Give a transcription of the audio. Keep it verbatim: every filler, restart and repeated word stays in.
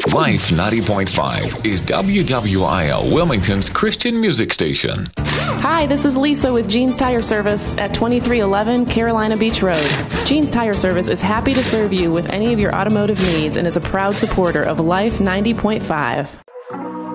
Life ninety point five is W W I L Wilmington's Christian music station. Hi, this is Lisa with Jeans Tire Service at twenty-three eleven Carolina Beach Road. Jeans Tire Service is happy to serve you with any of your automotive needs and is a proud supporter of Life ninety point five.